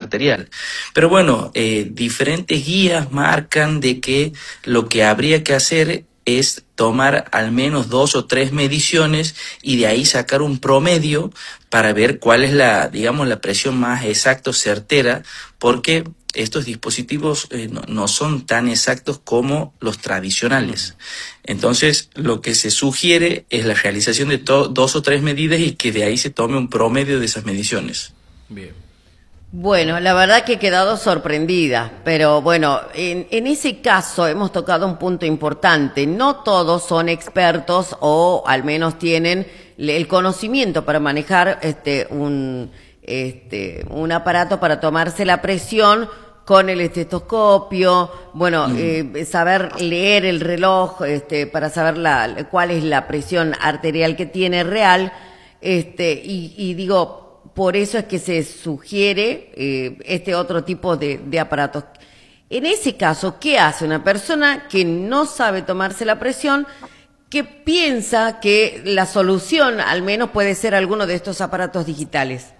arterial. Pero bueno, diferentes guías marcan de que lo que habría que hacer es tomar al menos 2 o 3 mediciones y de ahí sacar un promedio para ver cuál es digamos, la presión más exacta o certera, porque estos dispositivos no son tan exactos como los tradicionales. Entonces, lo que se sugiere es la realización de 2 o 3 medidas y que de ahí se tome un promedio de esas mediciones. Bien. Bueno, la verdad que he quedado sorprendida, pero bueno, en ese caso hemos tocado un punto importante. No todos son expertos o al menos tienen el conocimiento para manejar un aparato para tomarse la presión con el estetoscopio, bueno, saber leer el reloj para saber cuál es la presión arterial que tiene real, y digo, por eso es que se sugiere este otro tipo de aparatos. En ese caso, ¿qué hace una persona que no sabe tomarse la presión, que piensa que la solución al menos puede ser alguno de estos aparatos digitales?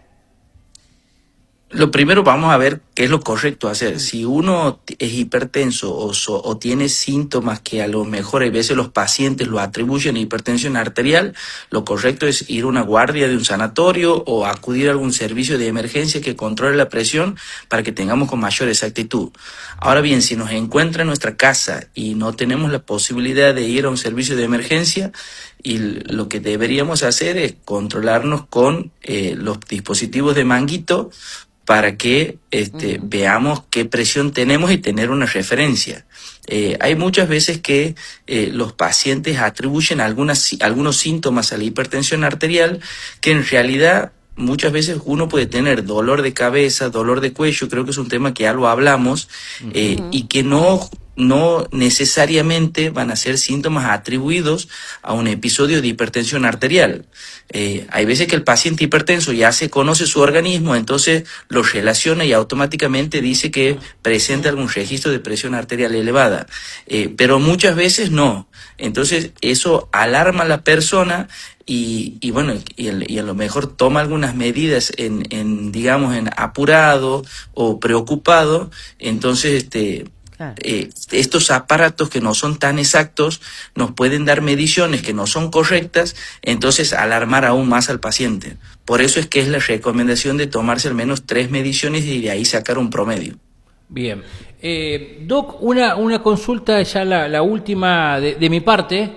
Lo primero vamos a ver qué es lo correcto hacer. Si uno es hipertenso o tiene síntomas que a lo mejor a veces los pacientes lo atribuyen a hipertensión arterial, lo correcto es ir a una guardia de un sanatorio o acudir a algún servicio de emergencia que controle la presión para que tengamos con mayor exactitud. Ahora bien, si nos encuentra en nuestra casa y no tenemos la posibilidad de ir a un servicio de emergencia, y lo que deberíamos hacer es controlarnos con los dispositivos de manguito, para que veamos qué presión tenemos y tener una referencia. Hay muchas veces que los pacientes atribuyen algunos síntomas a la hipertensión arterial que en realidad muchas veces uno puede tener dolor de cabeza, dolor de cuello, creo que es un tema que ya lo hablamos, y que no necesariamente van a ser síntomas atribuidos a un episodio de hipertensión arterial. Hay veces que el paciente hipertenso ya se conoce su organismo, entonces lo relaciona y automáticamente dice que presenta algún registro de presión arterial elevada, pero muchas veces no. Entonces eso alarma a la persona y bueno, y a lo mejor toma algunas medidas digamos, en apurado o preocupado. Entonces claro, estos aparatos que no son tan exactos nos pueden dar mediciones que no son correctas, entonces alarmar aún más al paciente. Por eso es que es la recomendación de tomarse al menos 3 mediciones y de ahí sacar un promedio. Bien. Doc, una consulta ya la última de mi parte.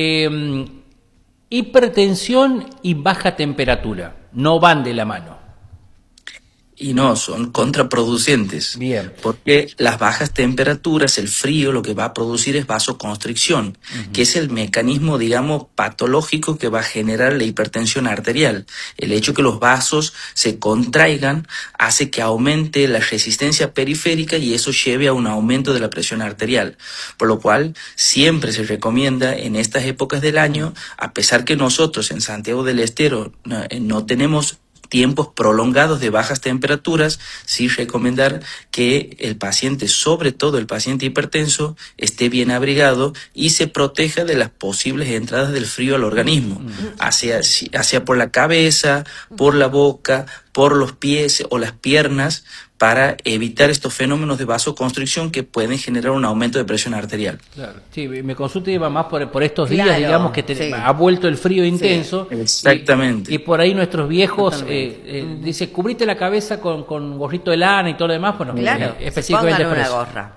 Hipertensión y baja temperatura no van de la mano. Y no, son contraproducentes. Bien. Porque las bajas temperaturas, el frío, lo que va a producir es vasoconstricción, que es el mecanismo, digamos, patológico que va a generar la hipertensión arterial. El hecho que los vasos se contraigan hace que aumente la resistencia periférica y eso lleve a un aumento de la presión arterial. Por lo cual, siempre se recomienda en estas épocas del año, a pesar que nosotros en Santiago del Estero no tenemos tiempos prolongados de bajas temperaturas, sí recomendar que el paciente, sobre todo el paciente hipertenso, esté bien abrigado y se proteja de las posibles entradas del frío al organismo, hacia por la cabeza, por la boca, por los pies o las piernas, para evitar estos fenómenos de vasoconstricción que pueden generar un aumento de presión arterial. Claro. Sí, me consulta iba más por estos días, claro, digamos, que sí, ha vuelto el frío intenso. Sí, exactamente. Y por ahí nuestros viejos dice, cubrite la cabeza con gorrito de lana y todo lo demás. Bueno, claro, específicamente pongan por una eso. gorra.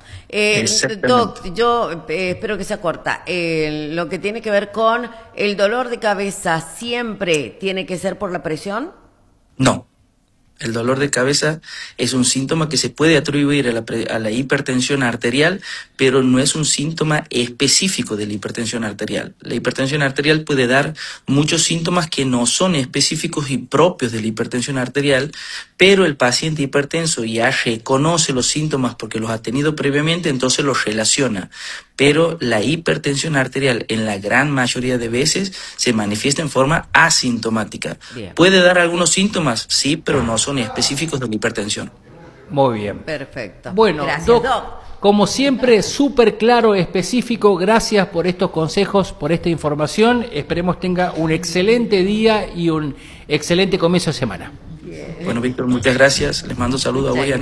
Doc, yo espero que sea corta. Lo que tiene que ver con el dolor de cabeza, ¿siempre tiene que ser por la presión? No. El dolor de cabeza es un síntoma que se puede atribuir a la hipertensión arterial, pero no es un síntoma específico de la hipertensión arterial. La hipertensión arterial puede dar muchos síntomas que no son específicos y propios de la hipertensión arterial, pero el paciente hipertenso ya reconoce los síntomas porque los ha tenido previamente, entonces los relaciona. Pero la hipertensión arterial en la gran mayoría de veces se manifiesta en forma asintomática. Bien. ¿Puede dar algunos síntomas? Sí, pero no son específicos de la hipertensión. Muy bien. Perfecto. Bueno, gracias, Doc, Doc. como siempre, súper claro, específico. Gracias por estos consejos, por esta información. Esperemos tenga un excelente día y un excelente comienzo de semana. Bueno, Víctor, muchas gracias. Les mando un saludo a vos y a